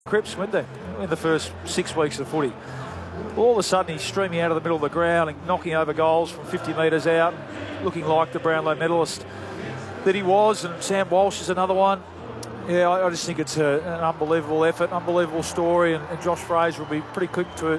Cripps, weren't they, in the first 6 weeks of footy. All of a sudden, he's streaming out of the middle of the ground and knocking over goals from 50 metres out, looking like the Brownlow medalist that he was. And Sam Walsh is another one. Yeah, I just think it's an unbelievable effort, unbelievable story, and Josh Fraser will be pretty quick to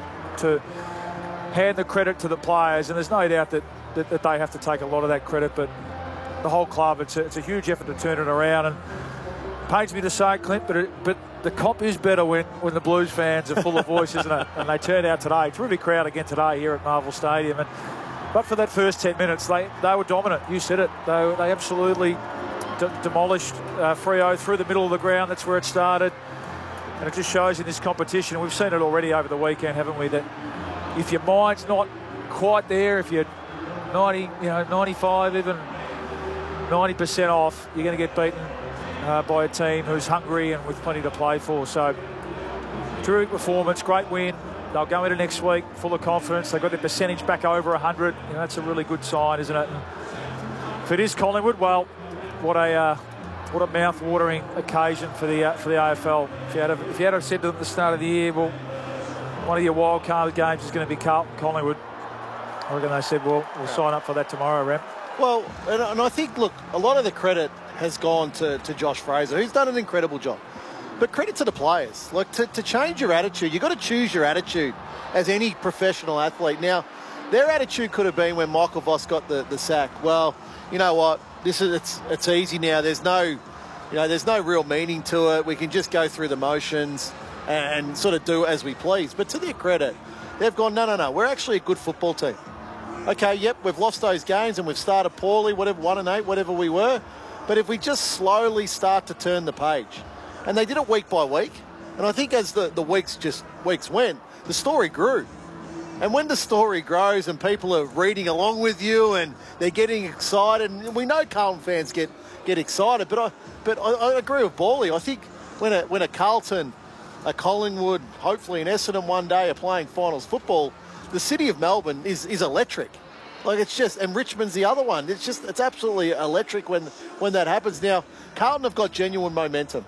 hand the credit to the players. And there's no doubt that they have to take a lot of that credit, but the whole club, it's a huge effort to turn it around. And it pains me to say it, Clint, but the comp is better when the Blues fans are full of voice, isn't it? And they turned out today. Terrific crowd again today here at Marvel Stadium. But for that first 10 minutes, they were dominant. You said it. They absolutely demolished Freo through the middle of the ground. That's where it started. And it just shows in this competition, we've seen it already over the weekend, haven't we, that if your mind's not quite there, if you're 90, 95, even 90% off, you're going to get beaten by a team who's hungry and with plenty to play for. So, terrific performance, great win. They'll go into next week full of confidence. They've got their percentage back over 100. That's a really good sign, isn't it? And if it is Collingwood, well, what a mouth-watering occasion for the AFL. If you had said to them at the start of the year, well, one of your wild card games is going to be Collingwood, I reckon they said, well, we'll sign up for that tomorrow, Rem. Well, and I think, look, a lot of the credit has gone to Josh Fraser, who's done an incredible job. But credit to the players. Like, to change your attitude, you've got to choose your attitude as any professional athlete. Now, their attitude could have been when Michael Voss got the sack. Well, you know what? It's easy now. There's no real meaning to it. We can just go through the motions and sort of do as we please. But to their credit, they've gone, no. We're actually a good football team. Okay, yep, we've lost those games and we've started poorly, 1-8, whatever we were. But if we just slowly start to turn the page, and they did it week by week, and I think as the weeks went, the story grew. And when the story grows and people are reading along with you and they're getting excited, and we know Carlton fans get excited, but I agree with Bally. I think when a Carlton, a Collingwood, hopefully an Essendon one day are playing finals football, the city of Melbourne is electric. Like, it's just, and Richmond's the other one. It's absolutely electric when that happens. Now, Carlton have got genuine momentum.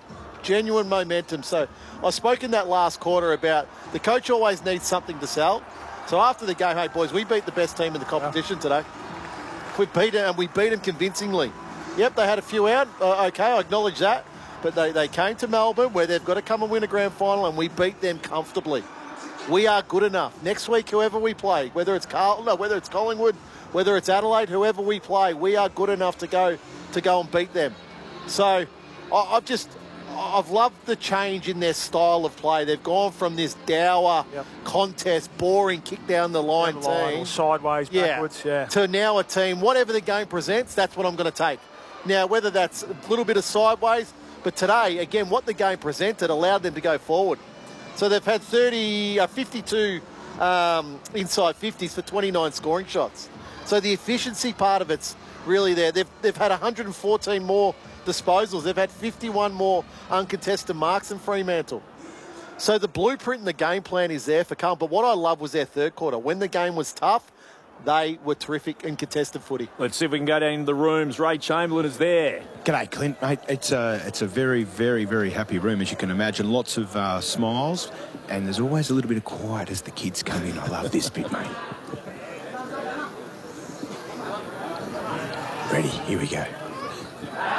So I spoke in that last quarter about the coach always needs something to sell. So after the game, hey boys, we beat the best team in the competition today. We beat them, and we beat them convincingly. Yep, they had a few out. Okay, I acknowledge that. But they came to Melbourne where they've got to come and win a grand final, and we beat them comfortably. We are good enough. Next week, whoever we play, whether it's Carlton or whether it's Collingwood, whether it's Adelaide, whoever we play, we are good enough to go and beat them. So I've loved the change in their style of play. They've gone from this dour contest, boring, kick down the line team. Or sideways, backwards, to now a team, whatever the game presents, that's what I'm going to take. Now, whether that's a little bit of sideways, but today, again, what the game presented allowed them to go forward. So they've had 52 inside 50s for 29 scoring shots. So the efficiency part of it's really there. They've had 114 more disposals. They've had 51 more uncontested marks than Fremantle. So the blueprint and the game plan is there for Carlton. But what I love was their third quarter. When the game was tough, they were terrific in contested footy. Let's see if we can go down in the rooms. Ray Chamberlain is there. G'day, Clint. Mate, it's a very, very, very happy room, as you can imagine. Lots of smiles, and there's always a little bit of quiet as the kids come in. I love this bit, mate. Ready? Here we go.